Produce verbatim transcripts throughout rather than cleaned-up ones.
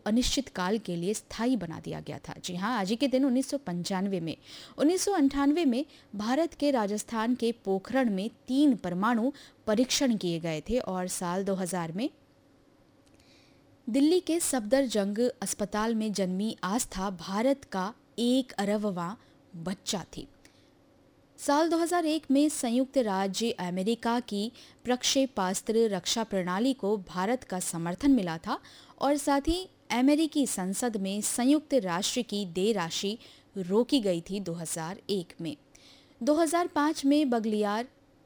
अनिश्चित काल के लिए स्थायी बना दिया गया था। जी हाँ, आज ही के दिन उन्नीस सौ पंचानवे में उन्नीस सौ अंठानवे में भारत के राजस्थान के पोखरण में तीन परमाणु परीक्षण किए गए थे और साल दो हज़ार में दिल्ली के सफदरजंग अस्पताल में जन्मी आस्था भारत का एक अरबवां बच्चा थी। साल दो हज़ार एक में संयुक्त राज्य अमेरिका की प्रक्षेपास्त्र रक्षा प्रणाली को भारत का समर्थन मिला था और साथ ही अमेरिकी संसद में संयुक्त राष्ट्र की देय राशि रोकी गई थी दो हज़ार एक में। दो हज़ार पाँच में बगलियार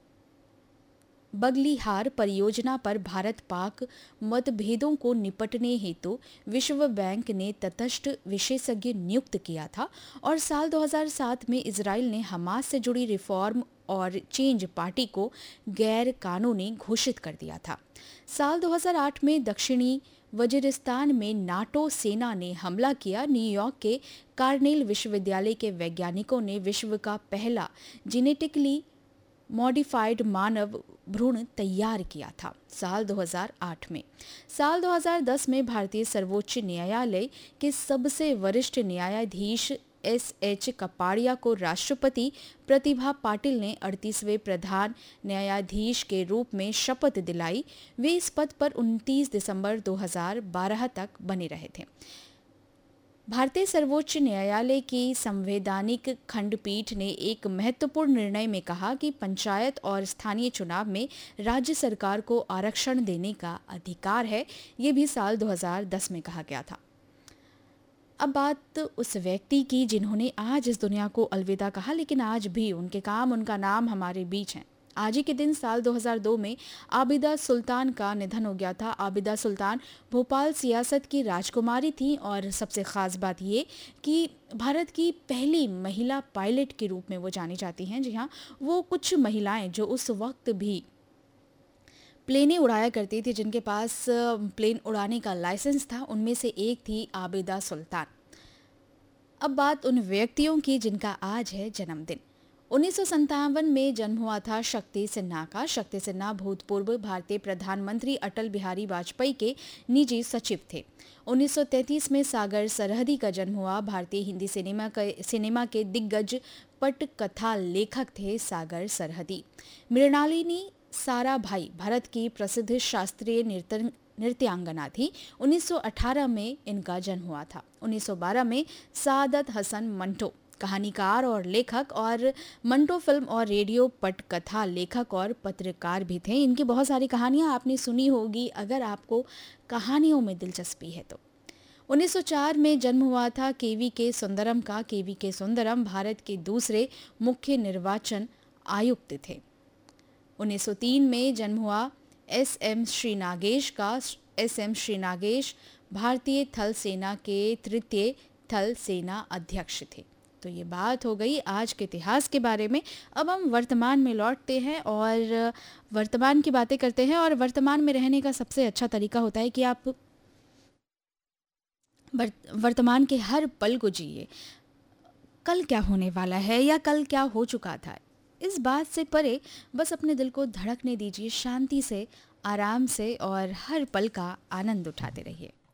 बगलिहार परियोजना पर भारत पाक मतभेदों को निपटने हेतु विश्व बैंक ने तटस्थ विशेषज्ञ नियुक्त किया था और साल दो हज़ार सात में इजराइल ने हमास से जुड़ी रिफॉर्म और चेंज पार्टी को गैर कानूनी घोषित कर दिया था। साल दो हज़ार आठ में दक्षिणी वजीरिस्तान में नाटो सेना ने हमला किया। न्यूयॉर्क के कार्नेल विश्वविद्यालय के वैज्ञानिकों ने विश्व का पहला जेनेटिकली मॉडिफाइड मानव भ्रूण तैयार किया था साल दो हज़ार आठ में। साल दो हज़ार दस में भारतीय सर्वोच्च न्यायालय के सबसे वरिष्ठ न्यायाधीश एस एच कपाड़िया को राष्ट्रपति प्रतिभा पाटिल ने अड़तीसवें प्रधान न्यायाधीश के रूप में शपथ दिलाई। वे इस पद पर उनतीस दिसंबर दो हज़ार बारह तक बने रहे थे। भारतीय सर्वोच्च न्यायालय की संवैधानिक खंडपीठ ने एक महत्वपूर्ण निर्णय में कहा कि पंचायत और स्थानीय चुनाव में राज्य सरकार को आरक्षण देने का अधिकार है। ये भी साल दो हज़ार दस में कहा गया था। अब बात उस व्यक्ति की जिन्होंने आज इस दुनिया को अलविदा कहा, लेकिन आज भी उनके काम उनका नाम हमारे बीच हैं। आज ही के दिन साल दो हज़ार दो में आबिदा सुल्तान का निधन हो गया था। आबिदा सुल्तान भोपाल सियासत की राजकुमारी थी और सबसे ख़ास बात ये कि भारत की पहली महिला पायलट के रूप में वो जानी जाती हैं। जी हाँ, वो कुछ महिलाएं जो उस वक्त भी प्लेनें उड़ाया करती थी, जिनके पास प्लेन उड़ाने का लाइसेंस था, उनमें से एक थी आबिदा सुल्तान। अब बात उन व्यक्तियों की जिनका आज है जन्मदिन। उन्नीस सौ सत्तावन में जन्म हुआ था शक्ति सिन्हा का। शक्ति सिन्हा भूतपूर्व भारतीय प्रधानमंत्री अटल बिहारी वाजपेयी के निजी सचिव थे। उन्नीस सौ तैंतीस में सागर सरहदी का जन्म हुआ। भारतीय हिंदी सिनेमा के सिनेमा के दिग्गज पटकथा लेखक थे सागर सरहदी। मृणालिनी साराभाई भारत की प्रसिद्ध शास्त्रीय नृत्य नृत्यांगना थी। उन्नीस सौ अठारह में इनका जन्म हुआ था। उन्नीस सौ बारह में सादत हसन मंटो कहानीकार और लेखक और मंटो फिल्म और रेडियो पटकथा लेखक और पत्रकार भी थे। इनकी बहुत सारी कहानियां आपने सुनी होगी अगर आपको कहानियों में दिलचस्पी है तो। उन्नीस सौ चार में जन्म हुआ था केवी के सुंदरम का। केवी के सुंदरम भारत के दूसरे मुख्य निर्वाचन आयुक्त थे। उन्नीस सौ तीन में जन्म हुआ एस एम श्रीनागेश का। एस एम श्रीनागेश भारतीय थल सेना के तृतीय थल सेना अध्यक्ष थे। तो ये बात हो गई आज के इतिहास के बारे में। अब हम वर्तमान में लौटते हैं और वर्तमान की बातें करते हैं। और वर्तमान में रहने का सबसे अच्छा तरीका होता है कि आप वर्तमान के हर पल को जिए। कल क्या होने वाला है या कल क्या हो चुका था, इस बात से परे बस अपने दिल को धड़कने दीजिए शांति से, आराम से, और हर पल का आनंद उठाते रहिए।